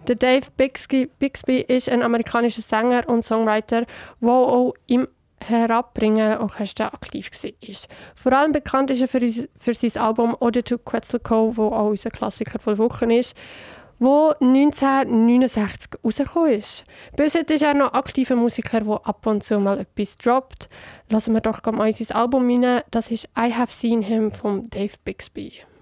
Der Dave Bixby ist ein amerikanischer Sänger und Songwriter, der auch im Herabbringen Orchester aktiv war. Vor allem bekannt ist er für sein Album «Ode to Quetzalcoatl», das auch unser Klassiker der Woche ist, wo 1969 rausgekommen ist. Bis heute ist er noch aktiver Musiker, der ab und zu mal etwas droppt. Lassen wir doch mal in sein Album rein. Das ist «I Have Seen Him» von Dave Bixby.